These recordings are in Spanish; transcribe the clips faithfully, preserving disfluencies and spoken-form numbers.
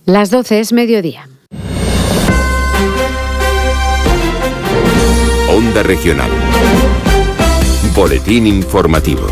Las doce es mediodía. Onda Regional. Boletín informativo.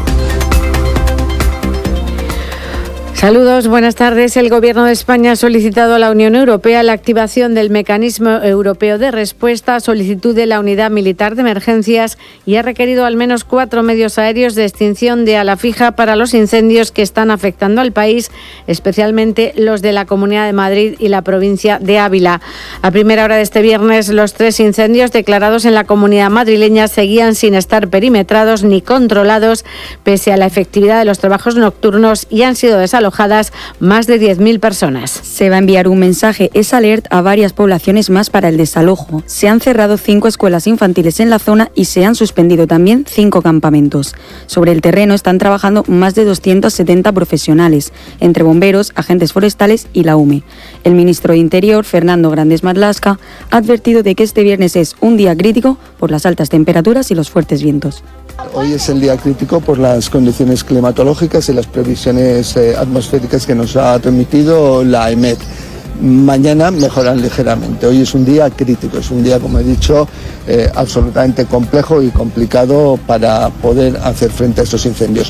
Saludos, buenas tardes. El Gobierno de España ha solicitado a la Unión Europea la activación del Mecanismo Europeo de Respuesta a solicitud de la Unidad Militar de Emergencias y ha requerido al menos cuatro medios aéreos de extinción de ala fija para los incendios que están afectando al país, especialmente los de la Comunidad de Madrid y la provincia de Ávila. A primera hora de este viernes, los tres incendios declarados en la Comunidad madrileña seguían sin estar perimetrados ni controlados, pese a la efectividad de los trabajos nocturnos, y han sido desalojados más de diez mil personas. Se va a enviar un mensaje S Alert a varias poblaciones más para el desalojo. Se han cerrado cinco escuelas infantiles en la zona y se han suspendido también cinco campamentos. Sobre el terreno están trabajando más de doscientos setenta profesionales, entre bomberos, agentes forestales y la U M E. El ministro de Interior, Fernando Grande Marlaska, ha advertido de que este viernes es un día crítico por las altas temperaturas y los fuertes vientos. Hoy es el día crítico por las condiciones climatológicas y las previsiones eh, atmosféricas que nos ha remitido la E M E T. Mañana mejoran ligeramente. Hoy es un día crítico, es un día, como he dicho, eh, absolutamente complejo y complicado para poder hacer frente a estos incendios.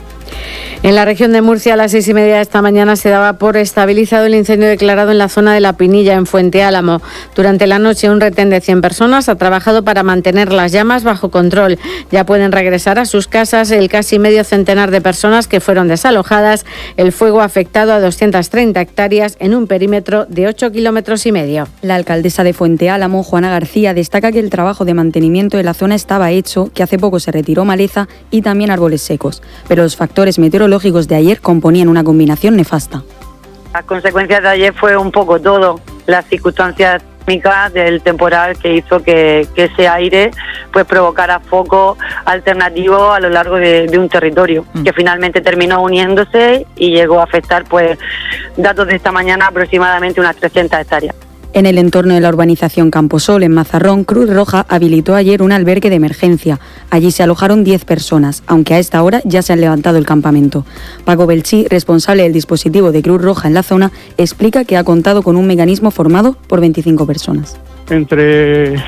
En la región de Murcia, a las seis y media de esta mañana se daba por estabilizado el incendio declarado en la zona de La Pinilla, en Fuente Álamo. Durante la noche, un retén de cien personas ha trabajado para mantener las llamas bajo control. Ya pueden regresar a sus casas el casi medio centenar de personas que fueron desalojadas. El fuego ha afectado a doscientas treinta hectáreas en un perímetro de ocho kilómetros y medio. La alcaldesa de Fuente Álamo, Juana García, destaca que el trabajo de mantenimiento de la zona estaba hecho, que hace poco se retiró maleza y también árboles secos, pero los factores meteorológicos de ayer componían una combinación nefasta. Las consecuencias de ayer fue un poco todo, las circunstancias técnicas del temporal que hizo que, que ese aire pues provocara focos alternativos a lo largo de, de un territorio, mm. que finalmente terminó uniéndose y llegó a afectar, pues, datos de esta mañana, aproximadamente unas trescientas hectáreas. En el entorno de la urbanización Camposol, en Mazarrón, Cruz Roja habilitó ayer un albergue de emergencia. Allí se alojaron diez personas, aunque a esta hora ya se han levantado el campamento. Paco Belchí, responsable del dispositivo de Cruz Roja en la zona, explica que ha contado con un mecanismo formado por veinticinco personas. Entre